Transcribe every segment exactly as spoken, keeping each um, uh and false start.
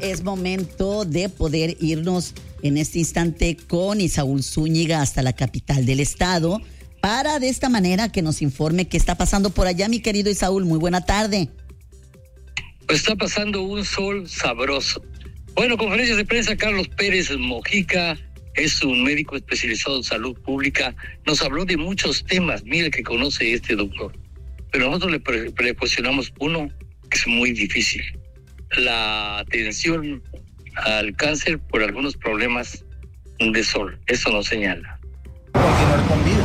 es momento de poder irnos en este instante con Isaúl Zúñiga hasta la capital del estado para de esta manera que nos informe qué está pasando por allá, mi querido Isaúl. Muy buena tarde. Pues está pasando un sol sabroso. Bueno, conferencia de prensa, Carlos Pérez Mojica, es un médico especializado en salud pública, nos habló de muchos temas, mire que conoce este doctor, pero nosotros le, pre- le cuestionamos uno que es muy difícil, la atención al cáncer por algunos problemas de sol, eso nos señala. Continuar con vida.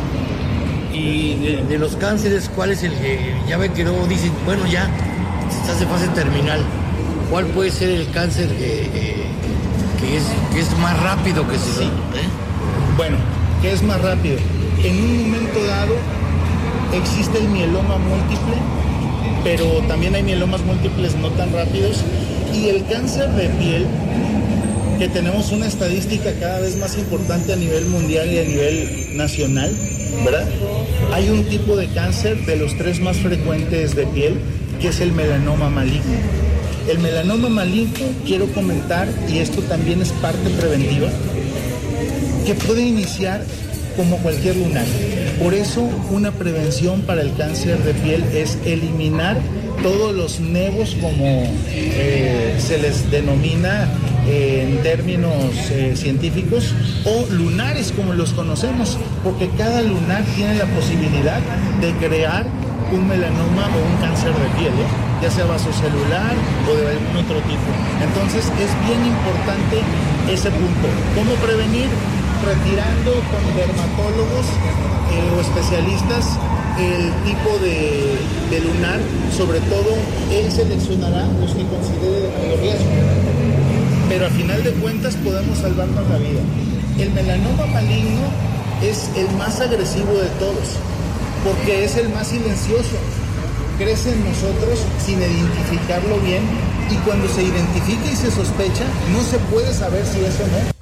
Y de, de los cánceres, ¿cuál es el que, ya ven que luego dicen, bueno ya, estás de fase terminal, ¿cuál puede ser el cáncer que, eh, que, es, que es más rápido que se sí. ¿eh? Bueno, ¿qué es más rápido? En un momento dado existe el mieloma múltiple, pero también hay mielomas múltiples no tan rápidos, y el cáncer de piel, que tenemos una estadística cada vez más importante a nivel mundial y a nivel nacional, ¿verdad? Hay un tipo de cáncer de los tres más frecuentes de piel, que es el melanoma maligno. El melanoma maligno, quiero comentar, y esto también es parte preventiva, que puede iniciar como cualquier lunar. Por eso, una prevención para el cáncer de piel es eliminar todos los nevos, como eh, se les denomina eh, en términos eh, científicos, o lunares como los conocemos, porque cada lunar tiene la posibilidad de crear un melanoma o un cáncer de piel, ¿eh? ya sea vasocelular o de algún otro tipo. Entonces es bien importante ese punto. ¿Cómo prevenir? Retirando con dermatólogos eh, o especialistas el tipo de, de lunar, sobre todo él seleccionará los que considere de mayor riesgo. Pero a final de cuentas podemos salvarnos la vida. El melanoma maligno es el más agresivo de todos, porque es el más silencioso. Crece en nosotros sin identificarlo bien, y cuando se identifica y se sospecha, no se puede saber si es o no.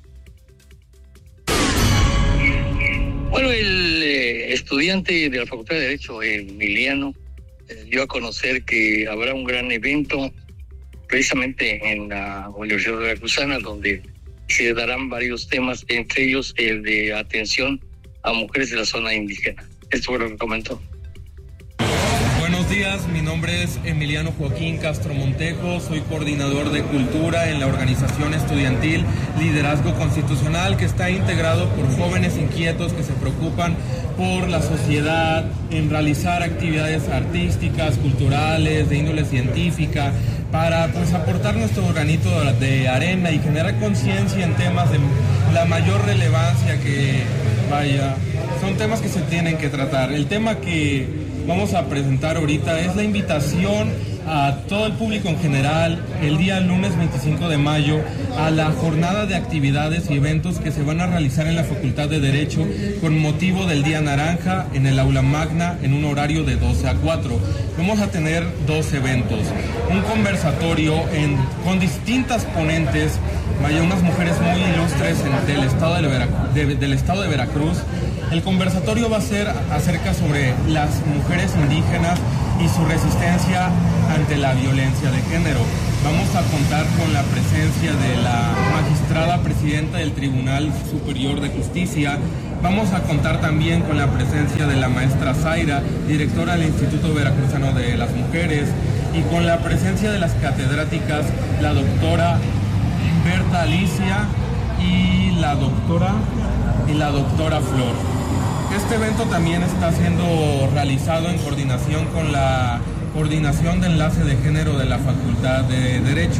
Bueno, el eh, estudiante de la Facultad de Derecho, Emiliano, eh, dio a conocer que habrá un gran evento precisamente en la Universidad Veracruzana, donde se darán varios temas, entre ellos el de atención a mujeres de la zona indígena. Esto fue lo que comentó. Buenos días, mi nombre es Emiliano Joaquín Castro Montejo, soy coordinador de cultura en la organización estudiantil Liderazgo Constitucional, que está integrado por jóvenes inquietos que se preocupan por la sociedad, en realizar actividades artísticas, culturales, de índole científica, para pues aportar nuestro granito de arena y generar conciencia en temas de la mayor relevancia que, vaya, son temas que se tienen que tratar. El tema que vamos a presentar ahorita es la invitación a todo el público en general el día lunes veinticinco de mayo a la jornada de actividades y eventos que se van a realizar en la Facultad de Derecho con motivo del Día Naranja en el Aula Magna en un horario de doce a cuatro. Vamos a tener dos eventos, un conversatorio en, con distintas ponentes, vaya, unas mujeres muy ilustres en, del, estado de Vera, de, del estado de Veracruz. El conversatorio va a ser acerca sobre las mujeres indígenas y su resistencia ante la violencia de género. Vamos a contar con la presencia de la magistrada presidenta del Tribunal Superior de Justicia. Vamos a contar también con la presencia de la maestra Zaira, directora del Instituto Veracruzano de las Mujeres, y con la presencia de las catedráticas, la doctora Berta Alicia y la doctora, y la doctora Flor. Este evento también está siendo realizado en coordinación con la Coordinación de Enlace de Género de la Facultad de Derecho.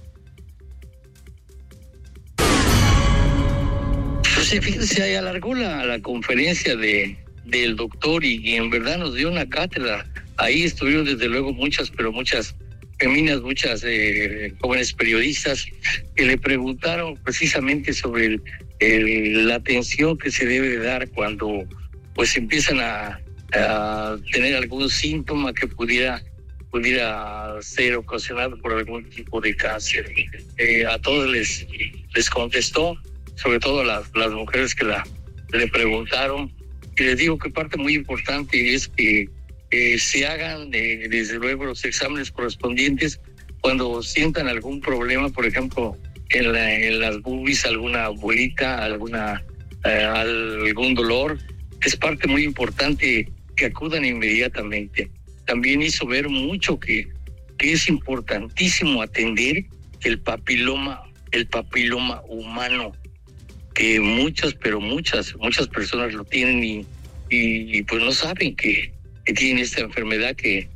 Pues sí, fíjense, ahí alargó la, la conferencia de, del doctor y, y en verdad nos dio una cátedra. Ahí estuvieron desde luego muchas, pero muchas féminas, muchas eh, jóvenes periodistas que le preguntaron precisamente sobre el, el, la atención que se debe dar cuando pues empiezan a, a tener algún síntoma que pudiera pudiera ser ocasionado por algún tipo de cáncer. Eh, a todos les, les contestó, sobre todo a las, las mujeres que la, le preguntaron, y les digo que parte muy importante es que eh, se hagan eh, desde luego los exámenes correspondientes cuando sientan algún problema, por ejemplo, en, la, en las boobies, alguna bolita, alguna eh, algún dolor, es parte muy importante que acudan inmediatamente. También hizo ver mucho que, que es importantísimo atender el papiloma, el papiloma humano, que muchas, pero muchas, muchas personas lo tienen y, y, y pues no saben que, que tienen esta enfermedad que,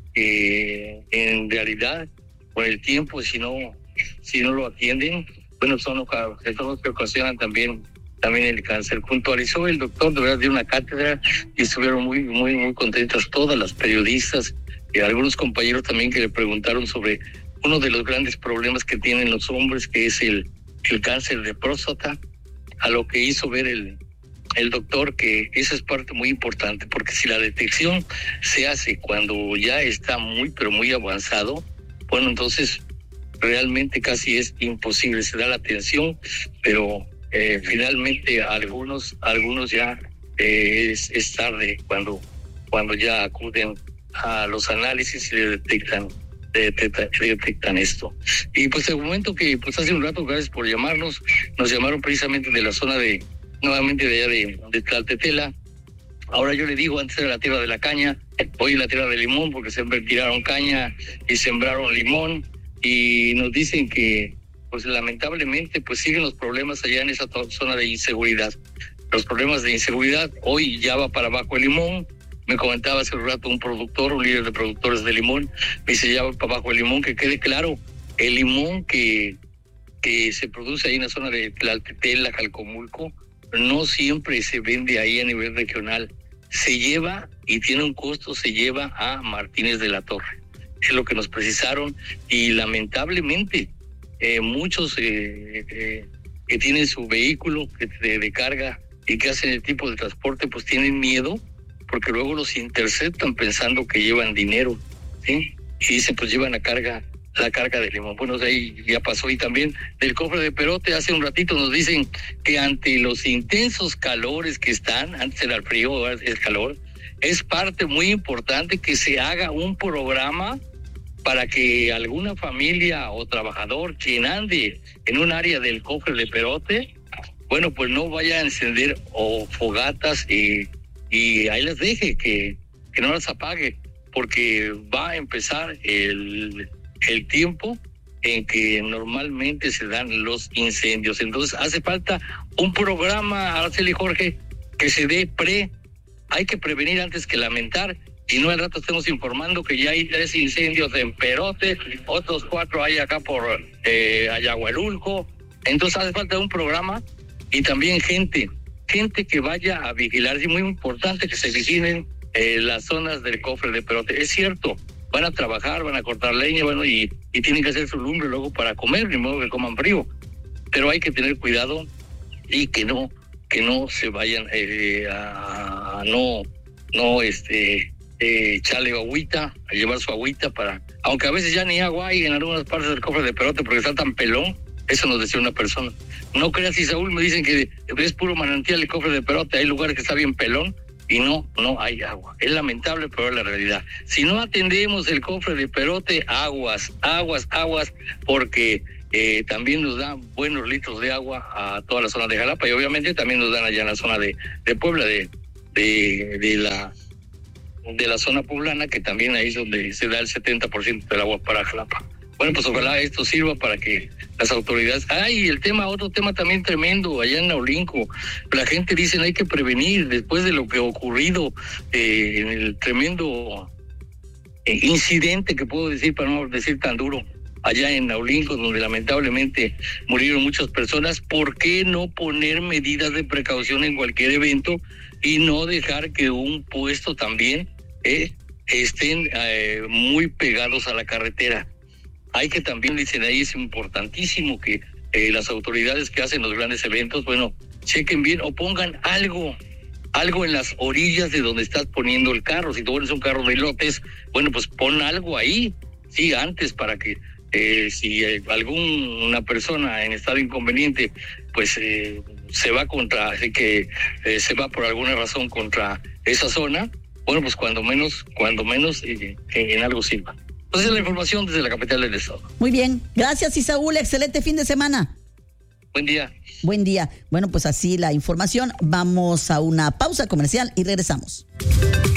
que en realidad con el tiempo, si no, si no lo atienden, bueno, son los que ocasionan también, también el cáncer. Puntualizó el doctor, de verdad, dio una cátedra y estuvieron muy, muy, muy contentas todas las periodistas y algunos compañeros también que le preguntaron sobre uno de los grandes problemas que tienen los hombres, que es el, el cáncer de próstata, a lo que hizo ver el, el doctor que esa es parte muy importante, porque si la detección se hace cuando ya está muy, pero muy avanzado, bueno, entonces realmente casi es imposible, se da la atención, pero eh, finalmente algunos algunos ya eh, es, es tarde cuando, cuando ya acuden a los análisis y le detectan, le detectan, le detectan esto. Y pues el momento que pues hace un rato, gracias por llamarnos, nos llamaron precisamente de la zona de, nuevamente de allá de, de Tlaltetela. Ahora yo le digo, antes era la tierra de la caña, hoy es la tierra del limón, porque se tiraron caña y sembraron limón, y nos dicen que, pues lamentablemente, pues siguen los problemas allá en esa zona de inseguridad. Los problemas de inseguridad, hoy ya va para abajo el limón. Me comentaba hace un rato un productor, un líder de productores de limón, me dice, ya va para abajo el limón, que quede claro, el limón que, que se produce ahí en la zona de Tlaltetela, Calcomulco, no siempre se vende ahí a nivel regional. Se lleva, y tiene un costo, se lleva a Martínez de la Torre. Es lo que nos precisaron, y lamentablemente eh, muchos eh, eh, que tienen su vehículo de, de carga y que hacen el tipo de transporte, pues tienen miedo, porque luego los interceptan pensando que llevan dinero, ¿sí? Y dicen, pues llevan la carga la carga de limón. Bueno, de ahí ya pasó. Y también del cofre de Perote, hace un ratito nos dicen que ante los intensos calores que están, antes era el frío, ahora es el calor, es parte muy importante que se haga un programa para que alguna familia o trabajador quien ande en un área del cofre de Perote, bueno, pues no vaya a encender o fogatas y, y ahí las deje, que, que no las apague, porque va a empezar el el tiempo en que normalmente se dan los incendios. Entonces hace falta un programa, Araceli, Jorge, que se dé pre, hay que prevenir antes que lamentar, y no al rato estemos informando que ya hay tres incendios en Perote, otros cuatro hay acá por eh, Ayahuelulco. Entonces hace falta un programa y también gente, gente que vaya a vigilar. Es muy importante que se vigilen eh, las zonas del cofre de Perote. Es cierto, van a trabajar, van a cortar leña, bueno, y, y tienen que hacer su lumbre luego para comer, ni modo que coman frío. Pero hay que tener cuidado y que no, que no se vayan eh, a, a no, no, este, eh, echarle agüita, a llevar su agüita para, aunque a veces ya ni agua hay en algunas partes del cofre de Perote porque está tan pelón. Eso nos decía una persona. No creas, Isaúl, me dicen que es puro manantial el cofre de Perote, hay lugares que está bien pelón, y no, no hay agua. Es lamentable, pero es la realidad. Si no atendemos el cofre de Perote, aguas, aguas, aguas, porque eh, también nos dan buenos litros de agua a toda la zona de Jalapa, y obviamente también nos dan allá en la zona de, de Puebla, de, de, de la de la zona poblana, que también ahí es donde se da el setenta por ciento del agua para Jalapa. Bueno, pues ojalá esto sirva para que las autoridades... Ah, y el tema, otro tema también tremendo, allá en Naulinco. La gente dice, hay que prevenir después de lo que ha ocurrido eh, en el tremendo eh, incidente, que puedo decir, para no decir tan duro, allá en Naulinco, donde lamentablemente murieron muchas personas. ¿Por qué no poner medidas de precaución en cualquier evento y no dejar que un puesto también eh, estén eh, muy pegados a la carretera? Hay que también, dicen ahí, es importantísimo que eh, las autoridades que hacen los grandes eventos, bueno, chequen bien o pongan algo, algo en las orillas de donde estás poniendo el carro. Si tú pones un carro de lotes, bueno, pues pon algo ahí, sí, antes, para que eh, si eh, alguna persona en estado inconveniente, pues eh, se va contra, que eh, se va por alguna razón contra esa zona, bueno, pues cuando menos, cuando menos eh, en algo sirva. Pues es la información desde la capital del estado. Muy bien, gracias Isaúl, excelente fin de semana. Buen día. Buen día. Bueno, pues así la información. Vamos a una pausa comercial y regresamos.